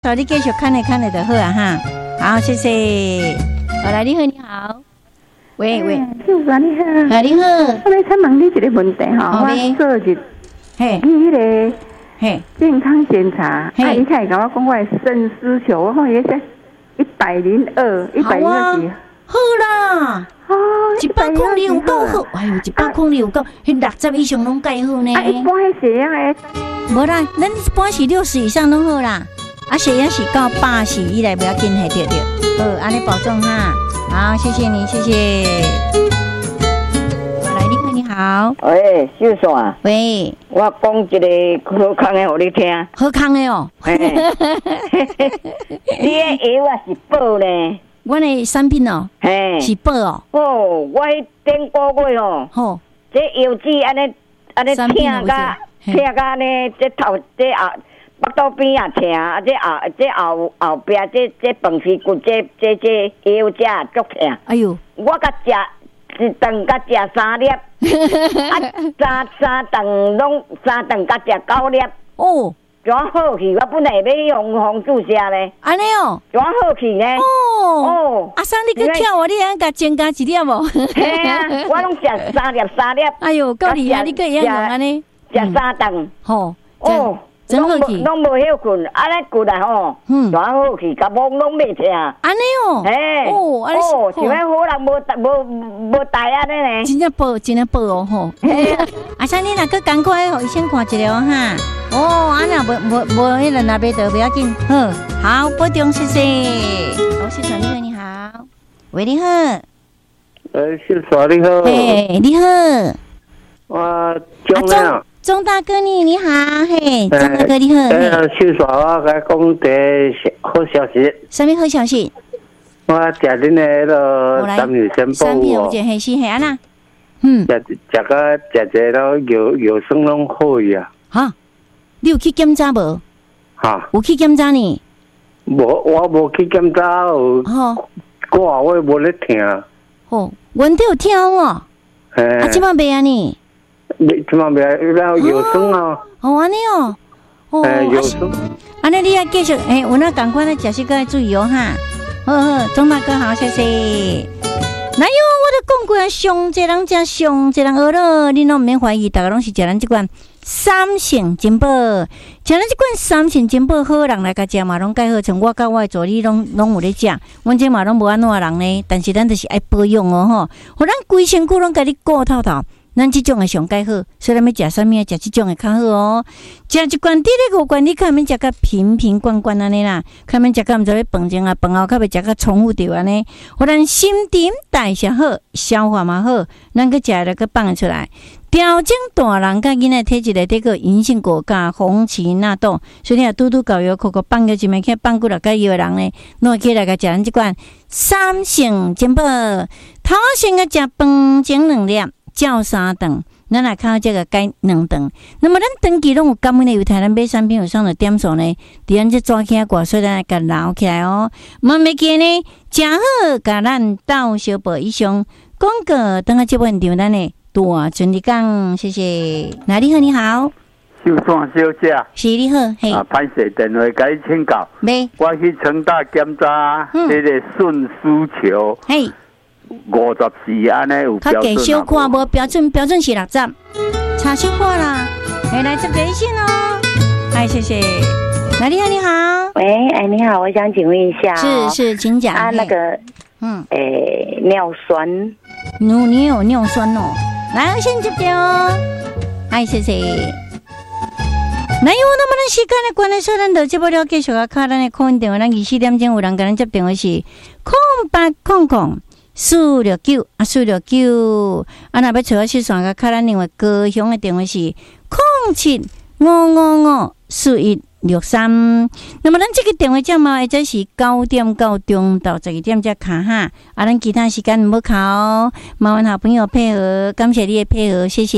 好，你继续看就好啊哈。好，谢谢。好来，你好，你好。喂， 秀华你好。 你好。 我要请问你一个问题哈，我做日迄个健康检查，伊才会甲我讲我的肾丝球，我看伊说102， 好啦。哦，100公里有够好，哎呦，100公里有够，迄60以上拢介好呢。 一般迄血压诶， 无啦，咱一般是60以上拢好啦。血压是到80以内不要紧，对。好，安尼保重哈。好，谢谢你，谢谢。来，你好。 喂，秀爽。 喂， 我讲一个好康的，给你听。 好康的哦。 你的药啊是补呢？ 我的产品哦，是补哦。 哦，我顶个月哦， 好， 这药剂安尼痛甲呢，这头这后腹肚边啊痛，这后边这饭匙骨这腰只足痛。 哎呦， 我甲食一顿甲食3粒，三顿甲食9粒。 哦。 怎好去？我本来要用注射咧。 安尼哦， 怎好去呢？ 哦，阿生你去跳我，你通甲增加一粒无？ 嘿啊，我拢食3粒。 哎呦，够厉害！你个会用安尼？ 食3顿。 吼， 哦， 真好去。 拢无休困，安尼困来吼，怎好去？甲梦拢袂听。 安尼哦。 嘿，哦，像迄好人无带安尼呢。 真正报哦吼。阿生你若个赶快互医生看一下哦哈。哦，安那无迄个那边得不要紧，好，保重，谢谢。好，谢谢你好，喂，你好。 秀爽你好。 你好。 我钟大哥你好，钟大哥你好。 秀爽，我甲讲第好消息。 什么好消息？ 我食恁的迄个产品有一个是安那？ 食了药酸拢好呀。 哈？你有去检查无？ 哈， 有去检查呢？ 我无去检查，挂我无咧听。 哦，原底有听哦。即摆袂安尼？ 即摆袂，然后药酸啊。 哦，安尼哦。 药酸。 安尼你要继续，有那赶快来食食个注意哦哈。好，钟大哥好，谢谢。哪有我都讲过啊，上济人食上济人学了，你拢毋免怀疑，大家拢是食咱即款三性珍宝，食咱即款三性珍宝好人来甲食嘛，拢介好。像我甲我的助理拢有咧食，阮这嘛拢无安怎人呢，但是咱就是爱保养哦吼，互咱规身躯拢甲你顾透透。咱即种的上介好，所以咱要食啥物啊？食即种的较好哦。食一罐底咧5罐，你看免食甲瓶罐安尼啦，看免食甲毋知咧饭前啊，饭后较袂食甲重复着安尼。互咱新陈代谢好，消化嘛好，咱去食了去放得出来。调整大人甲囡仔体质内底个银杏果加红荠纳豆，所以你若拄搞药扣放个一枚去放几落个药的人呢，拢会起来甲食咱即罐三性珍宝。头先个食饭前2粒。照3顿，咱来靠这个改2顿。那么咱长期拢有感恩的犹太咱买产品有上的点数呢，伫咱这抓起来挂，所以咱来甲留起来哦。袂记呢，食好甲咱斗小报以上广告，等下接本场咱的大顺利讲，谢谢。你好，你好。 秀爽小姐。 是你好，嘿。 歹势电话甲你请教。我去成大检查这个肾丝球。 嘿。 54安尼有标准， 较小看无标准是60，差小看啦。来这个先哦，谢谢。你好，你好。 喂，你好，我想请问一下， 是，请讲。 那个，尿酸， 你有尿酸哦。来，我先这边哦。谢谢。那有那么咱时间的关系，所以咱就接不了继续啊，卡咱的空运电话，咱24点钟有人跟咱接电话是0800。469若要找我去算个卡咱另外高雄的电话是0755541163。那么咱这个电话号码或者是9点到中到12点才卡哈，咱其他时间唔好卡哦。麻烦好朋友配合，感谢你的配合，谢谢。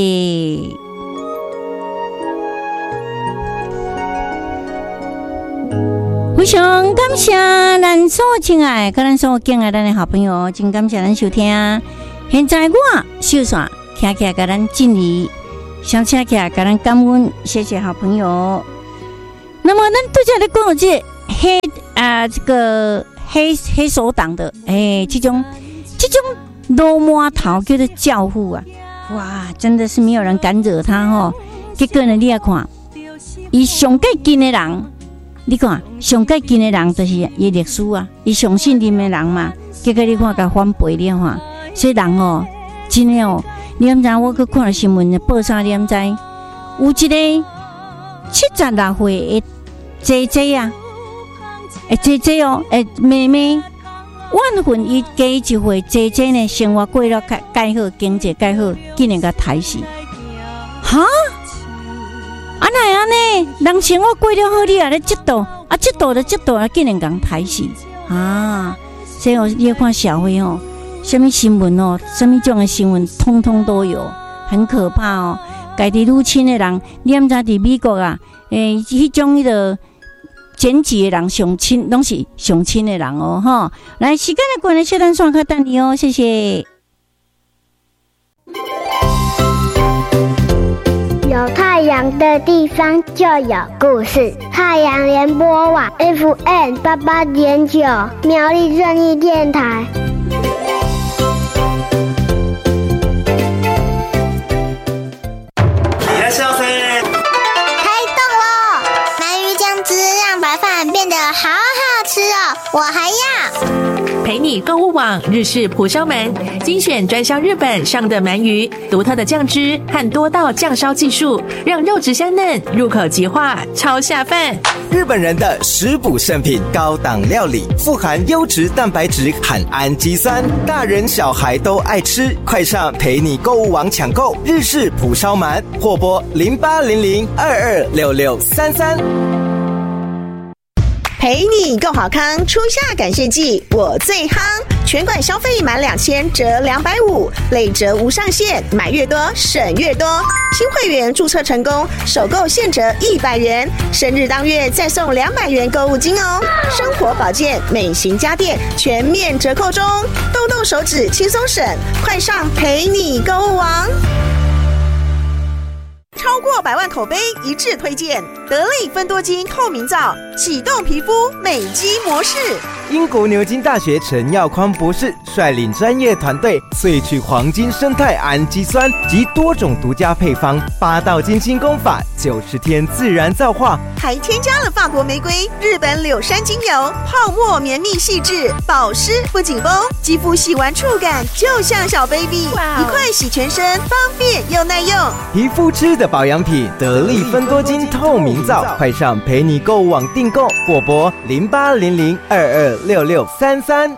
非常感谢咱所亲爱跟咱所敬爱咱的好朋友，真感谢咱收听。现在我秀爽徛起来跟咱敬礼，想起来跟咱感恩，谢谢好朋友。那么咱拄则咧讲这这个黑手党的这种罗马头叫做教父啊，哇，真的是没有人敢惹他哦。结果呢，你要看，伊上盖近的人，你看上盖近的人就是伊历史啊，伊上信任的人嘛。结果你看甲翻倍了哈，所以人哦，真的哦，你毋知我去看了新闻报啥，你毋知有一个76岁的姐姐啊，姐姐哦，妹妹。万分伊加一岁，姐姐呢生活过了介好，经济介好，竟然甲抬死，哈？啊那样呢？人生活过了好，你啊咧嫉妒，嫉妒啊，竟然甲抬死啊！所以你要看社会哦，什么新闻哦，什么种的新闻，通通都有，很可怕哦。家己入侵的人，你毋知伫美国啊，迄种迄个。检举的人上亲，拢是上亲的人哦，哈！来，时间的关系，小单刷卡等你哦，谢谢。 有太阳的地方就有故事。太阳联播网 FM 88.9，苗栗正义电台。 变得好好吃哦，我还要陪你购物网日式蒲烧鳗，精选专销日本上的鳗鱼，独特的酱汁和多道酱烧技术，让肉质香嫩，入口即化，超下饭。 日本人的食补圣品，高档料理，富含优质蛋白质和氨基酸，大人小孩都爱吃。快上陪你购物网抢购日式蒲烧鳗，或拨0800226633。 陪你够好康，初夏感谢季我最夯，全馆消费满2000折250，累折无上限，买越多省越多。新会员注册成功，首购现折100元，生日当月再送200元购物金哦。生活保健、美型家电全面折扣中，动动手指轻松省，快上陪你购物网。超过100万口碑一致推荐得力芬多精透明皂，启动皮肤美肌模式。 英国牛津大学陈耀匡博士率领专业团队萃取黄金生态氨基酸及多种独家配方，8道精心工法，90天自然皂化， 还添加了法国玫瑰、日本柳杉精油，泡沫绵密细致，保湿不紧绷，肌肤洗完触感就像小 baby， 一块洗全身，方便又耐用。 皮肤吃的保养品，得力芬多精透明皂，快上陪你购物网订购，或拨0800226633。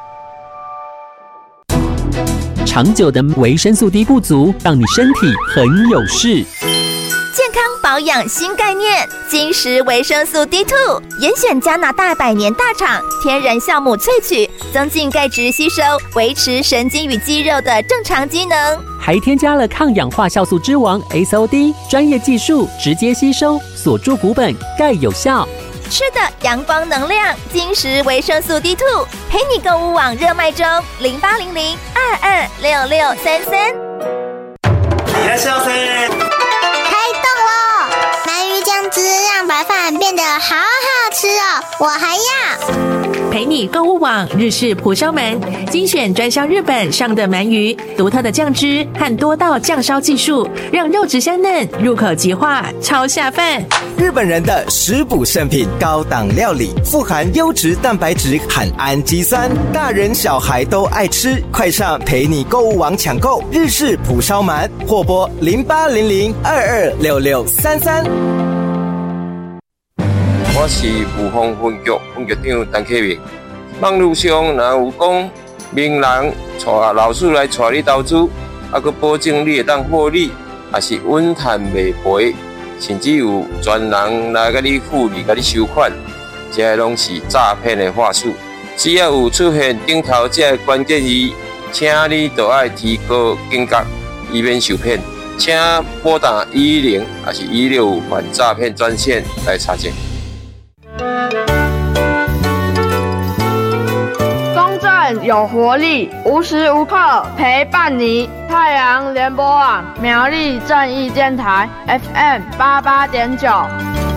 长久的维生素 D 不足，让你身体很有事。 健康保养新概念，金石维生素 D2， 严选加拿大100年大厂天然酵母萃取，增进钙质吸收，维持神经与肌肉的正常机能。 还添加了抗氧化酵素之王 SOD， 专业技术直接吸收，锁住骨本，钙有效。 吃的阳光能量，金石维生素 D2， 陪你购物网热卖中，0800226633。 开动咯！鳗鱼酱汁让白饭变得好好吃哦，我还要陪你购物网日式蒲烧鳗，精选专销日本上的鳗鱼，独特的酱汁和多道酱烧技术，让肉质香嫩，入口即化，超下饭。 日本人的食补圣品，高档料理，富含优质蛋白质和氨基酸，大人小孩都爱吃。快上陪你购物网抢购日式蒲烧鳗，或拨0800226633。 我是武丰分局分局长陈启明。网络上若有讲名人带老师来带你投资，佮保证你会当获利，也是稳赚袂赔，甚至有专人来甲你付利、甲你收款，这拢是诈骗的话术。只要有出现顶头这关键字，请你就要提高警觉，以免受骗。请拨打110还是165反诈骗专线来查证。 公正有活力，无时无刻陪伴你。太阳联播网苗栗正义电台 FM 88.9。